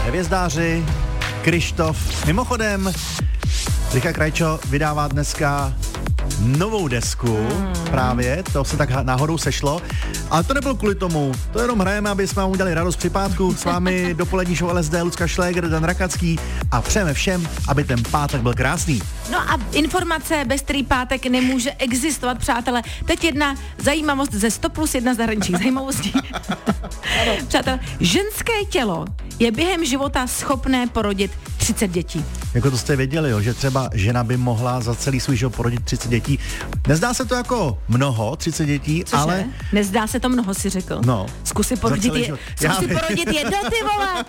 Hvězdáři, Krištof. Mimochodem, Richard Krajčo vydává dneska novou desku, právě, to se tak náhodou sešlo, ale to nebylo kvůli tomu, to jenom hrajeme, aby jsme vám udělali radost při pátku, s vámi dopolední show LSD, Lucka Šléger, Dan Rakacký a přejeme všem, aby ten pátek byl krásný. No a informace, bez který pátek nemůže existovat, přátelé. Teď jedna zajímavost ze 100+1 zahraničních zajímavostí. Přátelé, ženské tělo je během života schopné porodit 30 dětí. Jako to jste věděli, jo, že třeba žena by mohla za celý svůj život porodit 30 dětí. Nezdá se to jako mnoho, 30 dětí, cože? Ale... Nezdá se to mnoho, si řekl. No. Zkusí porodit jedno, ty vole.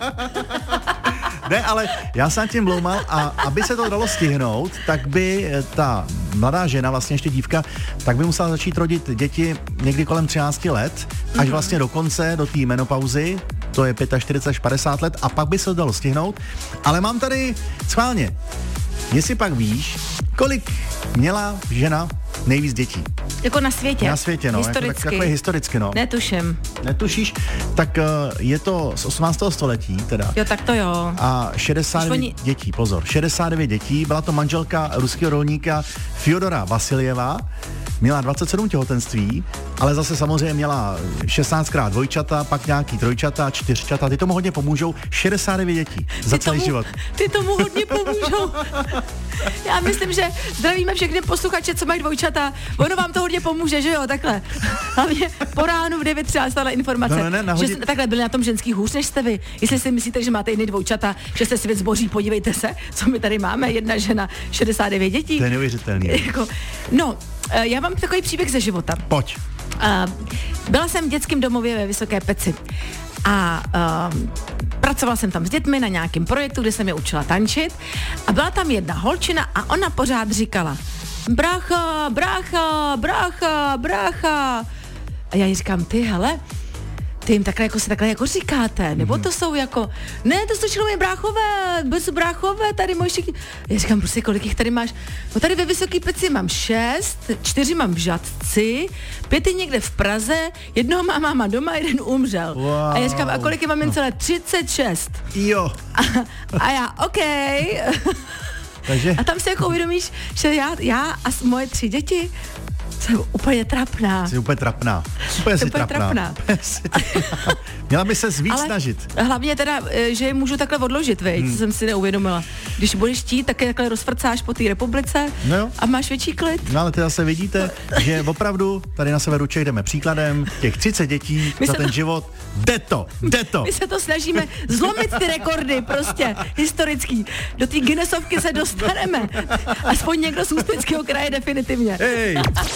Ne, ale já jsem tím bloumal a aby se to dalo stihnout, tak by ta mladá žena, vlastně ještě dívka, tak by musela začít rodit děti někdy kolem 13 let, až vlastně do konce, do té menopauzy, to je 45 až 50 let a pak by se to dalo stihnout. Ale mám tady schválně, jestli pak víš, kolik měla žena nejvíc dětí? Jako na světě? Na světě, no. Historicky. Jako historicky, no. Netuším. Netušíš? Tak je to z 18. století teda. Jo, tak to jo. A 69 dětí, pozor, 69 dětí, byla to manželka ruského rolníka Fjodora Vasiljeva, měla 27 těhotenství, ale zase samozřejmě měla 16krát dvojčata, pak nějaký trojčata, čtyřčata, ty tomu hodně pomůžou, 69 dětí za celý život. Ty tomu hodně pomůžou. Já myslím, že zdravíme všechny posluchače, co mají dvojčata, ono vám to hodně pomůže, že jo, takhle. Hlavně po ránu v 9 třeba stála informace, že takhle byli na tom ženský hůř než jste vy. Jestli si myslíte, že máte jiný dvojčata, že jste svět zboří, podívejte se, co my tady máme, jedna žena, 69 dětí. To je neuvěřitelný. No, já mám takový příběh ze života. Pojď. Byla jsem v dětském domově ve Vysoké Peci a pracovala jsem tam s dětmi na nějakém projektu, kde jsem je učila tančit a byla tam jedna holčina a ona pořád říkala brácha, brácha, brácha, brácha. A já jí říkám, ty hele, ty jim takhle jako říkáte, nebo to jsou jako, ne, to jsou všechno moje bráchové, jsou bráchové, tady moji všichni. Já říkám, prostě, kolik jich tady máš? No tady ve Vysoké Peci mám 6, 4 mám v Žatci, 5 je někde v Praze, jednoho má máma doma, jeden umřel. Wow. A já říkám, a kolik je mám celé? 36. Jo. A já, OK. Takže? A tam si jako uvědomíš, že já a moje 3 děti jsem úplně trapná. Jsi úplně trapná. Úplně si trapná. Měla by se víc snažit. Hlavně teda, že je můžu takhle odložit, co jsem si neuvědomila. Když budeš chtít, tak je takhle rozfrcáš po té republice a máš větší klid. No ale ty zase vidíte, že opravdu tady na severu Čech jdeme příkladem, těch 30 dětí za ten život, jde to. My se to snažíme zlomit ty rekordy prostě historický. Do té Guinnessovky se dostaneme. Aspoň někdo z Ústeckého kraje definitivně. Hej.